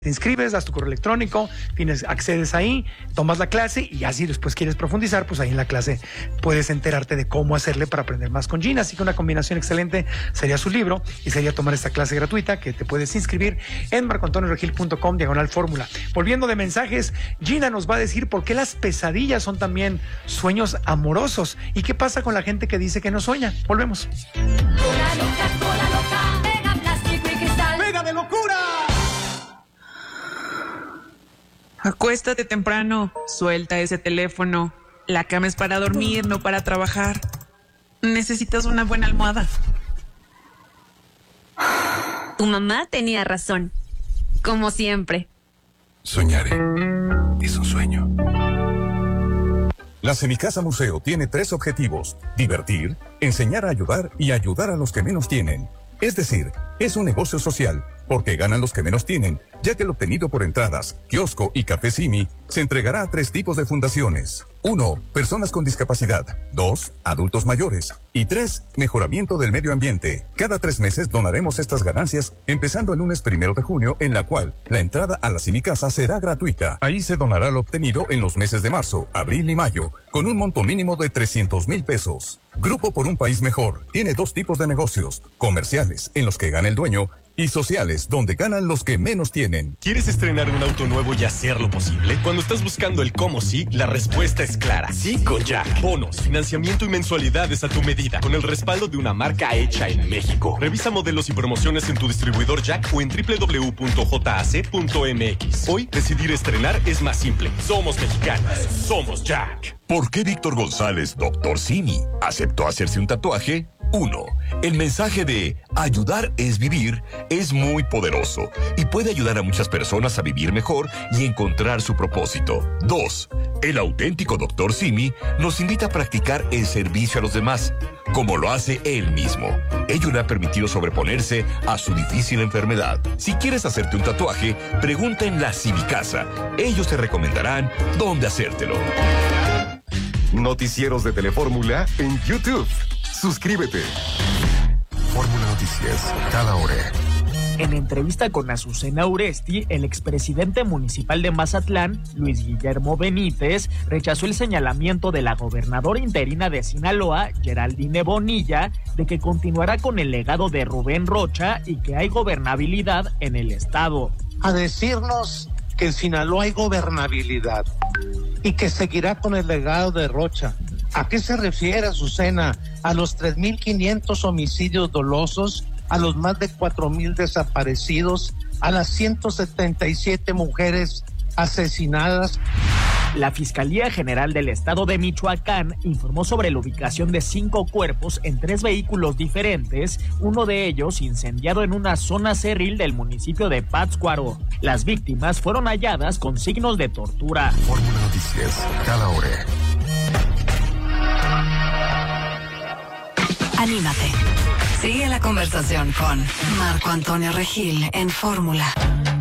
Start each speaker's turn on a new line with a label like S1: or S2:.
S1: Te inscribes, das tu correo electrónico, accedes ahí, tomas la clase y ya si después quieres profundizar, pues ahí en la clase puedes enterarte de cómo hacerle para aprender más con Gina. Así que una combinación excelente sería su libro y sería tomar esta clase gratuita que te puedes inscribir en marcoantonioregil.com/fórmula. Volviendo de mensajes, Gina nos va a decir por qué las pesadillas son también sueños amorosos y qué pasa con la gente que dice que no sueña. Volvemos.
S2: Cola loca, pega plástico y cristal.
S3: ¡Pega de locura!
S4: Acuéstate temprano, suelta ese teléfono. La cama es para dormir, no para trabajar. Necesitas una buena almohada.
S5: Tu mamá tenía razón, como siempre.
S6: Soñaré es un sueño. La Semicasa Museo tiene 3 objetivos: divertir, enseñar a ayudar y ayudar a los que menos tienen. Es decir, es un negocio social, porque ganan los que menos tienen, ya que el obtenido por entradas, kiosco y café Simi se entregará a 3 tipos de fundaciones. 1. Personas con discapacidad. 2. Adultos mayores. Y 3. Mejoramiento del medio ambiente. Cada 3 meses donaremos estas ganancias, empezando el lunes 1 de junio, en la cual la entrada a la Semicasa será gratuita. Ahí se donará lo obtenido en los meses de marzo, abril y mayo, con un monto mínimo de 300,000 pesos. Grupo por un País Mejor tiene 2 tipos de negocios: comerciales, en los que gana el dueño, y sociales, donde ganan los que menos tienen.
S7: ¿Quieres estrenar un auto nuevo y hacerlo posible? Cuando estás buscando el cómo sí, la respuesta es clara. Sí con Jack. Bonos, financiamiento y mensualidades a tu medida, con el respaldo de una marca hecha en México. Revisa modelos y promociones en tu distribuidor Jack o en www.jac.mx. Hoy, decidir estrenar es más simple. Somos mexicanos. Somos Jack.
S8: ¿Por qué Víctor González, Dr. Simi, aceptó hacerse un tatuaje? 1. El mensaje de ayudar es vivir es muy poderoso y puede ayudar a muchas personas a vivir mejor y encontrar su propósito. 2. El auténtico Dr. Simi nos invita a practicar el servicio a los demás, como lo hace él mismo. Ello le ha permitido sobreponerse a su difícil enfermedad. Si quieres hacerte un tatuaje, pregunta en la Semicasa. Ellos te recomendarán dónde hacértelo.
S9: Noticieros de Telefórmula en YouTube. Suscríbete.
S6: Fórmula Noticias, cada hora.
S10: En entrevista con Azucena Uresti, el expresidente municipal de Mazatlán, Luis Guillermo Benítez, rechazó el señalamiento de la gobernadora interina de Sinaloa, Geraldine Bonilla, de que continuará con el legado de Rubén Rocha y que hay gobernabilidad en el estado.
S11: A decirnos que en Sinaloa hay gobernabilidad y que seguirá con el legado de Rocha. ¿A qué se refiere, Azucena? ¿A los 3,500 homicidios dolosos? ¿A los más de 4,000 desaparecidos? ¿A las 177 mujeres asesinadas?
S10: La Fiscalía General del Estado de Michoacán informó sobre la ubicación de 5 cuerpos en 3 vehículos diferentes, uno de ellos incendiado en una zona cerril del municipio de Pátzcuaro. Las víctimas fueron halladas con signos de tortura.
S6: Fórmula Noticias, cada hora.
S2: Anímate. Sigue la conversación con Marco Antonio Regil en Fórmula.